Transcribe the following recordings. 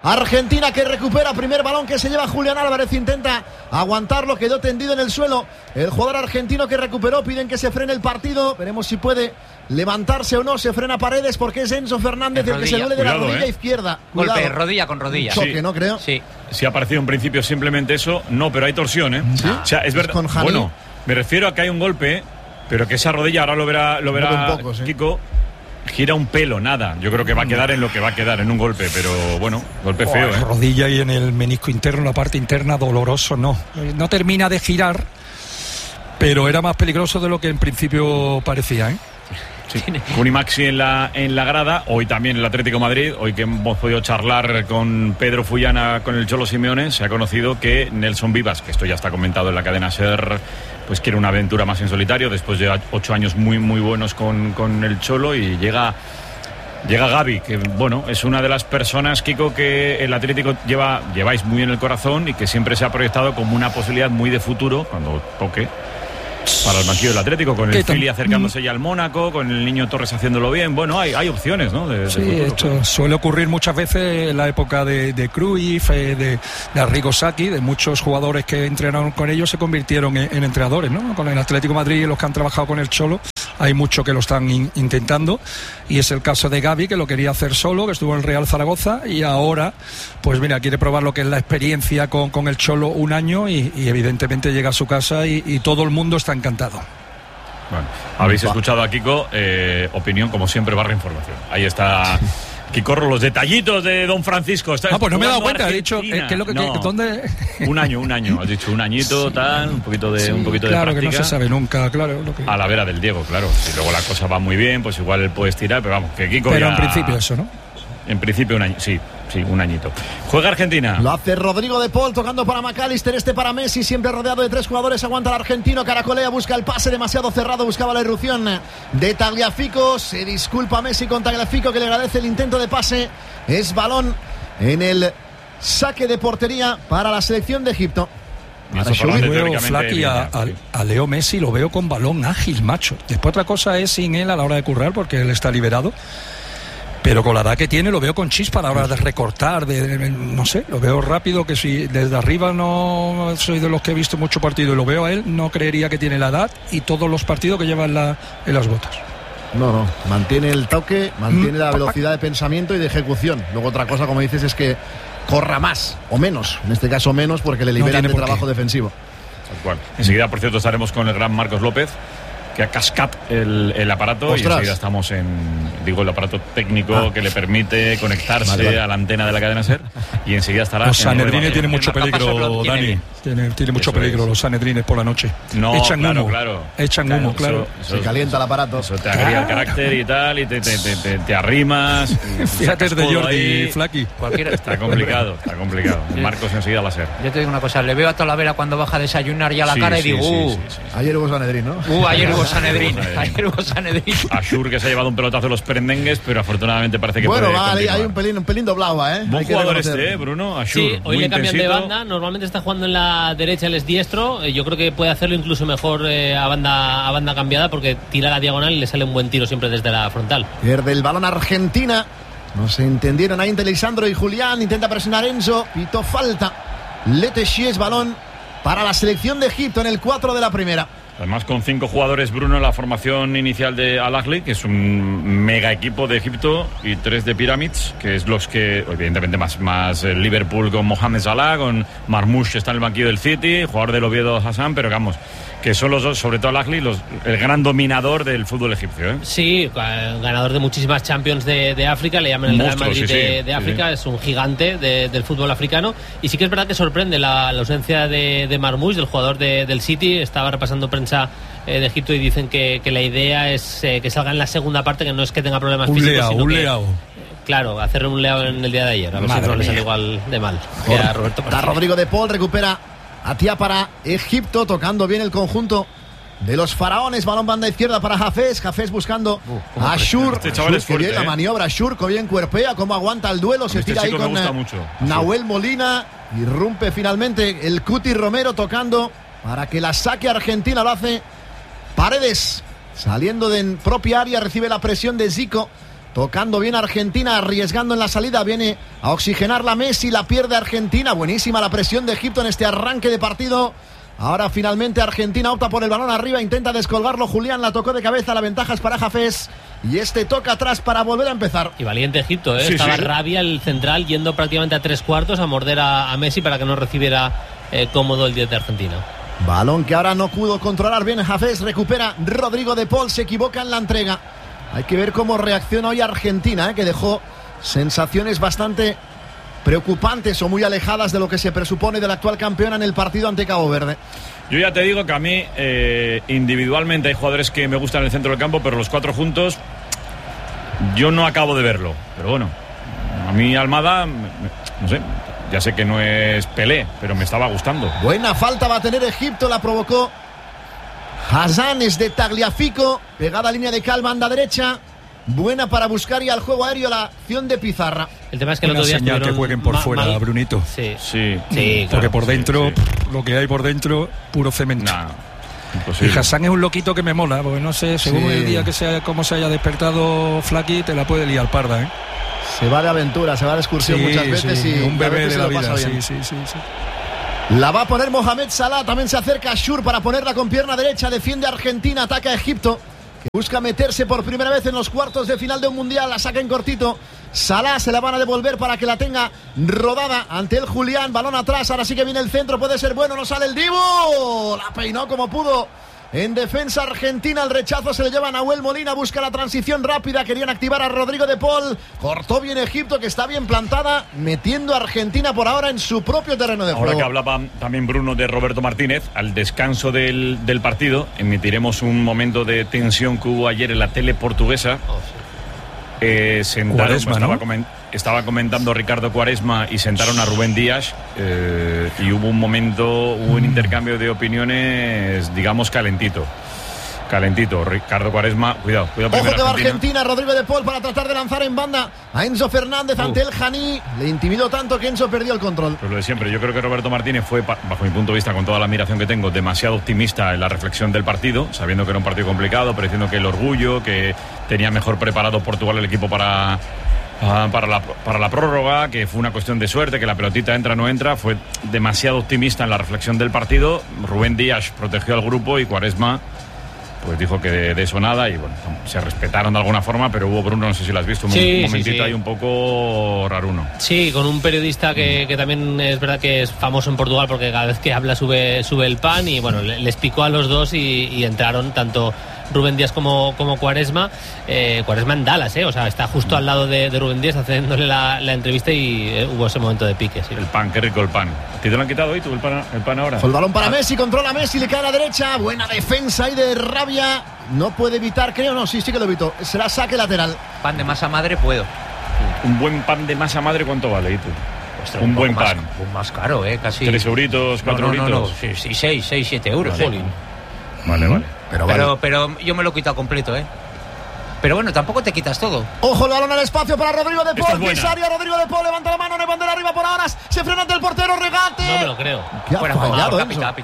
Argentina que recupera, primer balón que se lleva Julián Álvarez, intenta aguantarlo, quedó tendido en el suelo el jugador argentino que recuperó, piden que se frene el partido, veremos si puede levantarse o no, se frena Paredes porque es Enzo Fernández el que se duele de la rodilla izquierda. Golpe, rodilla con rodilla. Choque, sí. ¿no creo? Sí. Si ha parecido en principio simplemente eso, no, pero hay torsión, ¿eh? ¿Sí? O sea, es verdad. Bueno, me refiero a que hay un golpe, pero que esa rodilla, ahora lo verá poco, sí. Kiko, gira un pelo, nada. Yo creo que va a quedar en lo que va a quedar, en un golpe, pero bueno, golpe feo, ¿eh? Rodilla y en el menisco interno, la parte interna, doloroso, no termina de girar, pero era más peligroso de lo que en principio parecía, ¿eh? Sí. Cunimaxi en la grada, hoy también el Atlético de Madrid, hoy que hemos podido charlar con Pedro Fullana, con el Cholo Simeone, se ha conocido que Nelson Vivas, que esto ya está comentado en la cadena SER, pues quiere una aventura más en solitario, después de 8 años muy muy buenos con el Cholo, y llega Gavi, que bueno, es una de las personas, Kiko, que el Atlético lleváis muy en el corazón y que siempre se ha proyectado como una posibilidad muy de futuro, cuando toque, para el banquillo del Atlético, con el Fili acercándose ya al Mónaco, con el Niño Torres haciéndolo bien. Bueno, hay opciones, ¿no? De sí, futuro, esto claro. suele ocurrir muchas veces en la época de Cruyff, de Arrigo Sacchi, de muchos jugadores que entrenaron con ellos se convirtieron en entrenadores, ¿no? Con el Atlético de Madrid y los que han trabajado con el Cholo, hay muchos que lo están intentando, y es el caso de Gavi, que lo quería hacer solo, que estuvo en el Real Zaragoza, y ahora, pues mira, quiere probar lo que es la experiencia con el Cholo un año, y evidentemente llega a su casa y todo el mundo está encantado. Bueno, habéis escuchado a Kiko, opinión como siempre barra información. Ahí está Kiko, los detallitos de Don Francisco. Pues no me he dado cuenta, he dicho, ¿qué es lo que ¿dónde? Un año, has dicho un añito, sí. Tal, un poquito de práctica. Claro, que no se sabe nunca, claro. A la vera del Diego, claro. Si luego la cosa va muy bien, pues igual puedes tirar, pero vamos, que Kiko pero ya... en principio eso, ¿no? En principio un año, sí, un añito. Juega Argentina. Lo hace Rodrigo de Paul, tocando para McAllister, para Messi, siempre rodeado de 3 jugadores, aguanta el argentino, caracolea, busca el pase demasiado cerrado, buscaba la irrupción de Tagliafico, se disculpa Messi con Tagliafico, que le agradece el intento de pase, es balón en el saque de portería para la selección de Egipto. Yo veo, Flaky, a Leo Messi lo veo con balón ágil, macho. Después otra cosa es sin él a la hora de currar, porque él está liberado. Pero con la edad que tiene lo veo con chispa a la hora de recortar, no sé, lo veo rápido, que si desde arriba no soy de los que he visto mucho partido y lo veo a él, no creería que tiene la edad y todos los partidos que lleva en las botas. No, mantiene el toque, mantiene la velocidad de pensamiento y de ejecución. Luego otra cosa, como dices, es que corra más o menos, en este caso menos, porque le liberan de trabajo defensivo. Bueno, enseguida, por cierto, estaremos con el gran Marcos López, que ha cascat el aparato. ¡Ostras! Y enseguida estamos el aparato técnico que le permite conectarse a la antena de la cadena SER, y enseguida estará. Los sanedrines tienen mucho peligro, Dani. Tiene mucho peligro los sanedrines por la noche. No, echan humo, claro. Se calienta el aparato. Eso te agrega el carácter y tal, y te arrimas. Fíjate de Jordi, Flaky. Está complicado. Marcos enseguida va a ser. Yo te digo una cosa, le veo a Talavera cuando baja a desayunar ya la cara y digo, ayer hubo Sanedrín, ¿no? Ayer hubo Sanedrín. Ashur, que se ha llevado un pelotazo de los perendengues, pero afortunadamente parece que bueno, vale, hay un pelín doblado, Buen jugador Bruno, Ashur. Sí, hoy le cambian de banda, normalmente está jugando en la derecha, él es diestro, yo creo que puede hacerlo incluso mejor a banda cambiada, porque tira la diagonal y le sale un buen tiro siempre desde la frontal. Pierde el balón Argentina, no se entendieron ahí entre Lisandro y Julián, intenta presionar Enzo, pitó falta, Letechies, balón para la selección de Egipto en el 4 de la primera. Además, con 5 jugadores, Bruno, en la formación inicial de Al Ahly, que es un mega equipo de Egipto, y 3 de Pyramids, que es los que, evidentemente, más Liverpool con Mohamed Salah, con Marmoush, que está en el banquillo del City, jugador del Oviedo Hassan, pero vamos, que son los dos, sobre todo Al Ahly, el gran dominador del fútbol egipcio, ¿eh? Sí, ganador de muchísimas Champions de África, le llaman el Real Madrid de África, es un gigante del fútbol africano, y sí que es verdad que sorprende la ausencia de Marmoush, del jugador del City. Estaba repasando prensa de Egipto y dicen que la idea es que salga en la segunda parte, que no es que tenga problemas físicos, sino que, claro, hacerle un leao en el día de ayer, a ver si no le sale igual de mal que a Roberto García. Rodrigo de Paul recupera a Tía para Egipto, tocando bien el conjunto de los faraones, balón banda izquierda para Hafez buscando a Ashur, que bien la maniobra, Ashur, que bien cuerpea, cómo aguanta el duelo, se tira ahí con Nahuel Molina, irrumpe finalmente el Cuti Romero tocando para que la saque Argentina, lo hace Paredes, saliendo de propia área, recibe la presión de Zico, tocando bien Argentina, arriesgando en la salida, viene a oxigenar la Messi, la pierde Argentina. Buenísima la presión de Egipto en este arranque de partido. Ahora finalmente Argentina opta por el balón arriba, intenta descolgarlo Julián, la tocó de cabeza, la ventaja es para Hafez y este toca atrás para volver a empezar. Y valiente Egipto, estaba Rabia, el central, yendo prácticamente a 3/4 a morder a Messi para que no recibiera cómodo el 10 de Argentina. Balón que ahora no pudo controlar bien Hafez, recupera Rodrigo de Paul, se equivoca en la entrega. Hay que ver cómo reacciona hoy Argentina, que dejó sensaciones bastante preocupantes o muy alejadas de lo que se presupone de la actual campeona en el partido ante Cabo Verde. Yo ya te digo que a mí individualmente hay jugadores que me gustan en el centro del campo, pero los 4 juntos yo no acabo de verlo. Pero bueno, a mí Almada, no sé, ya sé que no es Pelé, pero me estaba gustando. Buena falta va a tener Egipto, la provocó Hassan, es de Tagliafico, pegada línea de cal, banda derecha. Buena para buscar y al juego aéreo la acción de Pizarra. El tema es que el otro día señal que jueguen por fuera, Brunito. Sí, porque claro, por dentro, lo que hay por dentro, puro cemento. Imposible. Y Hassan es un loquito que me mola, porque no sé, según el día que sea, cómo se haya despertado Flaky, te la puede liar parda, Se va de aventura, se va de excursión muchas veces y un bebé de la vida. Sí. La va a poner Mohamed Salah, también se acerca Ashur para ponerla con pierna derecha, defiende Argentina, ataca a Egipto, que busca meterse por primera vez en los cuartos de final de un mundial, la saca en cortito. Salah se la van a devolver para que la tenga rodada ante el Julián, balón atrás, ahora sí que viene el centro, puede ser bueno, no sale el Dibu, la peinó como pudo. En defensa Argentina, el rechazo se le lleva a Nahuel Molina, busca la transición rápida, querían activar a Rodrigo de Paul, cortó bien Egipto que está bien plantada, metiendo a Argentina por ahora en su propio terreno de juego. Ahora que hablaba también Bruno de Roberto Martínez, al descanso del partido emitiremos un momento de tensión que hubo ayer en la tele portuguesa. Sentaron, Cuaresma, ¿no? Estaba comentando Ricardo Quaresma y sentaron a Rubén Díaz y hubo un intercambio de opiniones, digamos, calentito. Ricardo Quaresma, cuidado. Ojo que va Argentina, Rodrigo de Paul para tratar de lanzar en banda a Enzo Fernández ante el Janí. Le intimidó tanto que Enzo perdió el control. Pues lo de siempre, yo creo que Roberto Martínez fue, bajo mi punto de vista, con toda la admiración que tengo, demasiado optimista en la reflexión del partido, sabiendo que era un partido complicado, pero diciendo que el orgullo, que tenía mejor preparado Portugal el equipo para la prórroga, que fue una cuestión de suerte, que la pelotita entra o no entra. Fue demasiado optimista en la reflexión del partido. Rubén Díaz protegió al grupo y Quaresma pues dijo que de eso nada, y bueno, se respetaron de alguna forma, pero hubo, Bruno, no sé si lo has visto, un momentito ahí un poco raruno. Sí, con un periodista que también es verdad que es famoso en Portugal porque cada vez que habla sube el pan, y bueno, les picó a los dos y entraron tanto Rubén Díaz como Quaresma. Quaresma en Dallas, o sea, está justo al lado de Rubén Díaz haciéndole la entrevista, y hubo ese momento de pique. Sí. El pan, qué rico el pan. ¿Te lo han quitado hoy tú el pan ahora? El balón para Messi, controla Messi, le cae a la derecha, buena defensa ahí de Rabia, no puede evitar, creo, no, sí que lo evitó, será saque lateral. Pan de masa madre puedo. Un buen pan de masa madre, ¿cuánto vale? ¿Y tú? Ostras, un buen pan. Más caro, casi. 3 euritos, 4 euritos. No, sí, 6, 7 euros. Vale. Pero yo me lo he quitado completo, Pero bueno, tampoco te quitas todo. Ojo, el balón al espacio para Rodrigo de Paul. Pisaria, Rodrigo de Paul levanta la mano, no hay bandera arriba por ahora. Se frena ante el portero, regate. No me lo creo. ¿Qué ha fallado,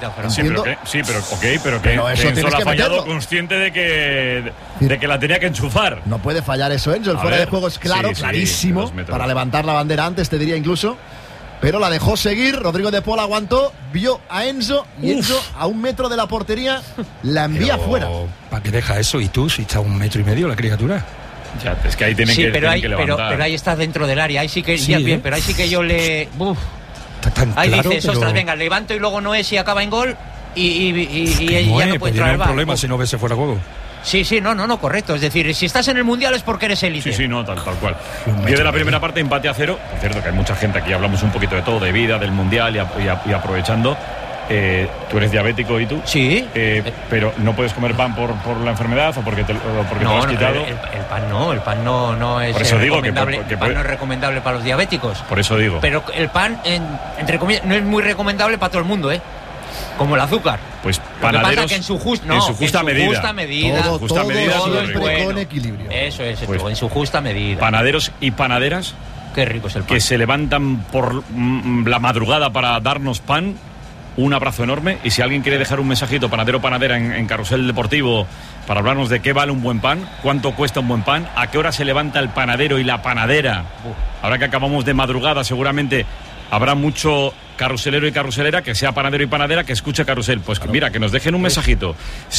pero que Enzo la ha fallado consciente de que la tenía que enchufar. No puede fallar eso, Enzo. El fuera de juego es claro, clarísimo. Para levantar la bandera antes, te diría incluso. Pero la dejó seguir, Rodrigo de Paul aguantó, vio a Enzo y Enzo a 1 metro de la portería la envía fuera. ¿Para qué deja eso? ¿Y tú? Si está a 1,5 metros la criatura. Ya, es que ahí tienen que levantar. Pero ahí está dentro del área, ahí sí que bien, pero ahí sí que yo le... Está tan ahí claro, dices, ostras, venga, levanto y luego no es y acaba en gol y ya no puede entrar al bar. No hay problema si no ves fuera de juego. Sí, no, correcto. Es decir, si estás en el Mundial es porque eres élite. Sí, tal cual. 10 de la primera parte, empate a 0. Es cierto que hay mucha gente aquí, hablamos un poquito de todo, de vida, del Mundial y aprovechando. Tú eres diabético y tú. Sí. Pero no puedes comer pan por la enfermedad o porque te lo has quitado. El pan no es por eso recomendable. Digo que el pan no es recomendable para los diabéticos. Por eso digo. Pero el pan, entre comillas, no es muy recomendable para todo el mundo, Como el azúcar. Pues panaderos, lo que pasa que en su justa medida. Todo siempre con equilibrio. Eso es, pues, en su justa medida. Panaderos y panaderas. Qué rico es el pan. Que se levantan por la madrugada para darnos pan. un abrazo enorme, y si alguien quiere dejar un mensajito, panadero o panadera en Carrusel Deportivo, para hablarnos de qué vale un buen pan, cuánto cuesta un buen pan, a qué hora se levanta el panadero y la panadera. Ahora que acabamos de madrugada, seguramente habrá mucho carruselero y carruselera que sea panadero y panadera que escuche Carrusel. Pues mira, que nos dejen un mensajito.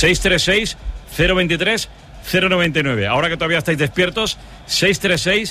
636 023 099. Ahora que todavía estáis despiertos, 636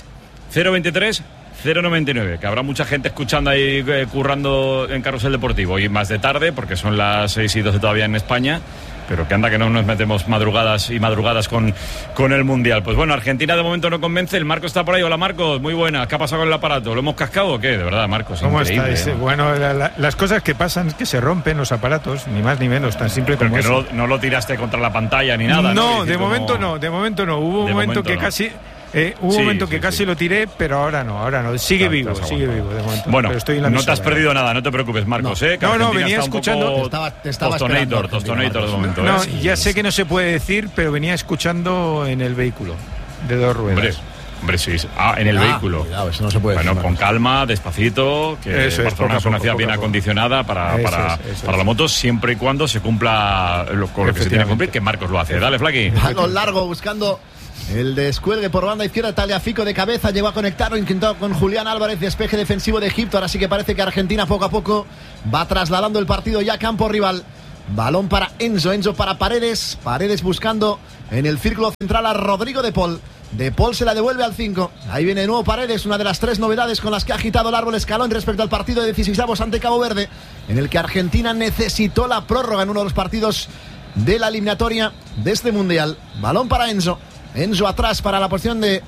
023 099, que habrá mucha gente escuchando ahí, currando en Carrusel Deportivo, y más de tarde, porque son las 6:12 todavía en España, pero que anda que no nos metemos madrugadas y madrugadas con el Mundial. Pues bueno, Argentina de momento no convence. El Marcos está por ahí. Hola, Marcos, muy buena. ¿Qué ha pasado con el aparato? ¿Lo hemos cascado o qué? De verdad, Marcos, ¿cómo increíble, estáis? Bueno, las cosas que pasan es que se rompen los aparatos, ni más ni menos, tan simple pero como que eso. No lo tiraste contra la pantalla ni nada. No, de momento no. Hubo un momento que casi... Hubo un momento que casi lo tiré, pero ahora no. Sigue vivo de momento. Bueno, pero estoy en la no te has perdido nada, no te preocupes, Marcos. No, venía escuchando. Te estaba esperando, Tostonator de momento. No, ya sé que no se puede decir, pero venía escuchando en el vehículo de 2 ruedas. Hombre, sí. En el vehículo. Cuidado, eso no se puede bueno, decir, con calma, despacito, que Barcelona es una ciudad bien acondicionada para la moto, siempre y cuando se cumpla con lo que se tiene que cumplir, que Marcos lo hace. Dale, Flaqui. Balón largo buscando el descuelgue por banda izquierda. Tagliafico de cabeza, llegó a conectarlo, intentó con Julián Álvarez, despeje defensivo de Egipto. Ahora sí que parece que Argentina poco a poco va trasladando el partido ya a campo rival. Balón para Enzo para Paredes buscando en el círculo central a Rodrigo de Paul. De Paul se la devuelve al 5. Ahí viene de nuevo Paredes, una de las 3 novedades con las que ha agitado el árbol escalón respecto al partido de 16avos ante Cabo Verde, en el que Argentina necesitó la prórroga en uno de los partidos de la eliminatoria de este Mundial. Balón para Enzo atrás para la posición de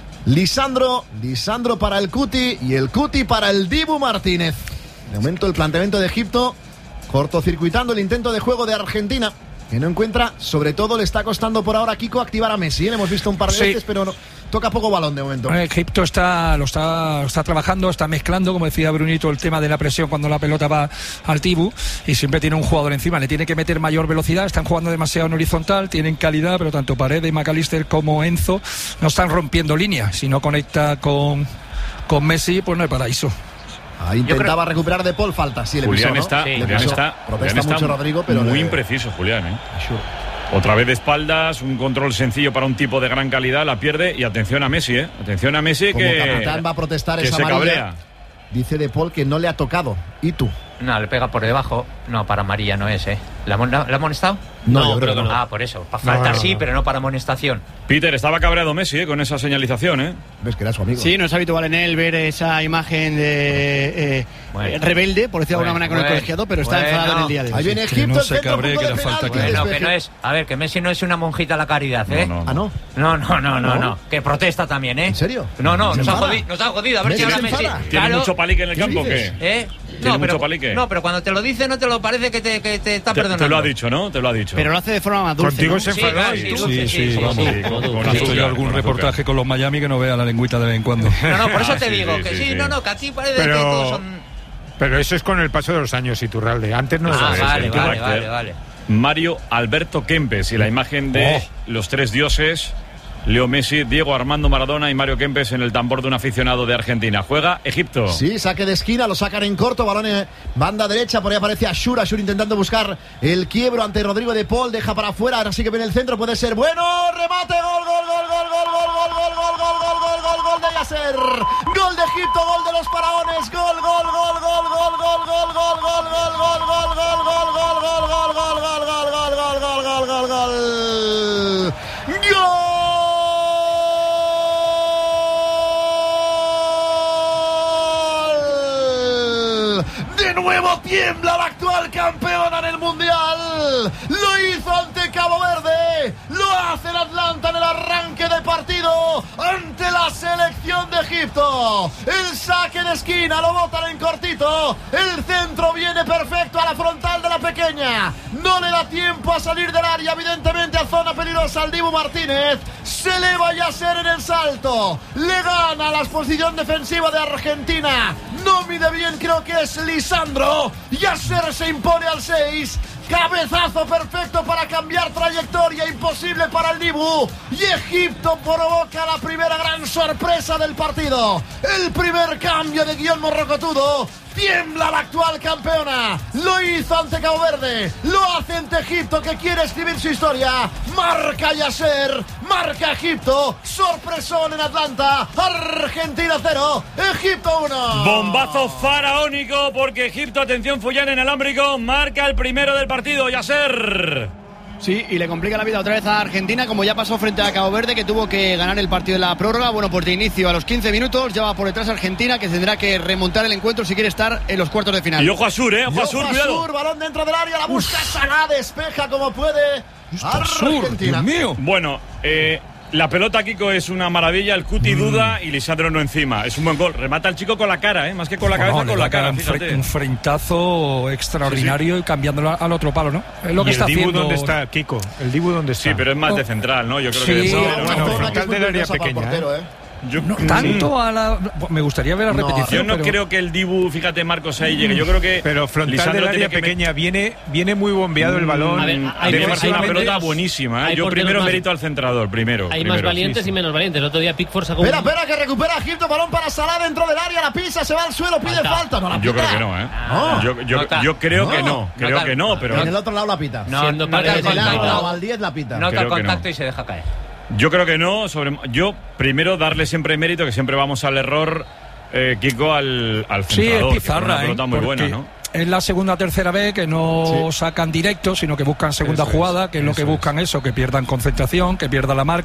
Lisandro para el Cuti, y el Cuti para el Dibu Martínez. De momento el planteamiento de Egipto cortocircuitando el intento de juego de Argentina, que no encuentra. Sobre todo le está costando por ahora a Kiko activar a Messi. Le hemos visto un par de veces, pero no, toca poco balón de momento. Egipto está trabajando, está mezclando, como decía Brunito, el tema de la presión cuando la pelota va al Dibu, y siempre tiene un jugador encima, le tiene que meter mayor velocidad. Están jugando demasiado en horizontal, tienen calidad, pero tanto Paredes, McAllister como Enzo no están rompiendo líneas. Si no conecta con Messi, pues no hay paraíso. Ahí intentaba recuperar de Paul, falta. Sí, Julián pisó, ¿no? Protesta mucho Rodrigo, pero muy impreciso, Julián, Otra vez de espaldas, un control sencillo para un tipo de gran calidad, la pierde. Y atención a Messi, Atención a Messi, como que capitán va a protestar que esa se amarilla. Cabrea. Dice de Paul que no le ha tocado. ¿Y tú? No, le pega por debajo. No, para amarilla no es, ¿La ha amonestado? No, yo creo que no. Ah, por eso. Para falta sí, pero no para amonestación. Peter, estaba cabreado Messi, con esa señalización, Ves que era su amigo. Sí, no es habitual en él ver esa imagen de rebelde, por decirlo de alguna manera, con el colegiado, pero está enfadado en el día de hoy. Ahí viene Egipto, no se cabree, que la falta que no es. A ver, que Messi no es una monjita a la caridad, No. ¿Ah, no? No. Que protesta también, ¿En serio? No, nos ha jodido. A ver si ahora Messi. ¿Tiene mucho palique en el campo o qué? No, pero cuando te lo dice no te lo parece que te está perdonando. Te lo ha dicho, ¿no? Te lo ha dicho. Pero lo hace de forma más dulce. Contigo se enfadó. Sí, vamos. He visto yo algún reportaje con los Miami que no vea la lengüita de vez en cuando. No, por eso te digo que que aquí parece que todos son... Pero eso es con el paso de los años, Iturralde. Antes no era eso. Vale. Mario Alberto Kempes y la imagen de los 3 dioses, Leo Messi, Diego Armando Maradona y Mario Kempes en el tambor de un aficionado de Argentina. Juega Egipto. Sí, saque de esquina, lo sacan en corto, balón en banda derecha, por ahí aparece Ashur intentando buscar el quiebro ante Rodrigo de Paul, deja para afuera, ahora sí que viene el centro, puede ser bueno, remate, gol de Yasser, gol de Egipto, gol de los faraones, gol. De nuevo tiembla la actual campeona en el Mundial. Lo hizo ante Cabo Verde. Lo hace en Atlanta en el arranque de partido ante la selección de Egipto. El saque de esquina lo botan en cortito. El centro viene perfecto a la frontal de la pequeña. No le da tiempo a salir del área, evidentemente a zona peligrosa al Dibu Martínez. Se eleva Yasser en el salto. Le gana la posición defensiva de Argentina. No mide bien, creo que es Lisandro. Yasser se impone al 6. Cabezazo perfecto para cambiar trayectoria, imposible para el Dibu. Y Egipto provoca la primera gran sorpresa del partido. El primer cambio de guión morrocotudo Tiembla la actual campeona. Lo hizo ante Cabo Verde. Lo hace ante Egipto, que quiere escribir su historia. Marca Yasser. Marca Egipto. Sorpresón en Atlanta. Argentina 0. Egipto 1. Bombazo faraónico porque Egipto, atención, Fuyan en alámbrico, marca el primero del partido. Yasser. Sí, y le complica la vida otra vez a Argentina, como ya pasó frente a Cabo Verde, que tuvo que ganar el partido en la prórroga. Bueno, pues de inicio a los 15 minutos ya va por detrás Argentina, que tendrá que remontar el encuentro si quiere estar en los cuartos de final. Y ojo a Sur, ojo a Sur, cuidado. Balón dentro del área, la busca Salah, despeja como puede. Argentina. Dios mío. Bueno, la pelota, Kiko, es una maravilla. El Cuti duda y Lisandro no encima. Es un buen gol. Remata el chico con la cara, más que con la cabeza, con la cara. Fíjate. Un frentazo extraordinario, y cambiándolo al otro palo, ¿no? Es lo que está haciendo. ¿El Dibu dónde está, Kiko? ¿El Dibu dónde está? Sí, pero es más de central, ¿no? Yo creo sí, que frontal del área pequeña. Tanto a la. Me gustaría ver la repetición. Yo no creo que el Dibu, fíjate, Marcos, ahí llegue. Yo creo que. Pero frontal Lisandro del área pequeña viene muy bombeado el balón. Hay una pelota buenísima. Yo primero mérito al centrador. Hay más valientes y menos valientes. El otro día Pickford sacó. Espera, que recupera Egipto. Balón para Salah dentro del área. La pisa, se va al suelo, pide falta. No la pita. Yo creo que no, Yo creo que no. Creo que no, pero. En el otro lado la pita. Siendo parte del contacto. Al 10 la pita. Nota el contacto y se deja caer. Yo creo que no. Yo primero darle siempre mérito, que siempre vamos al error, Kiko, al centrador. Sí, es pizarra, una pelota muy buena, ¿no? Es la segunda o tercera vez que no sacan directo, sino que buscan segunda jugada, que es lo que buscan, eso, que pierdan concentración, que pierdan la marca.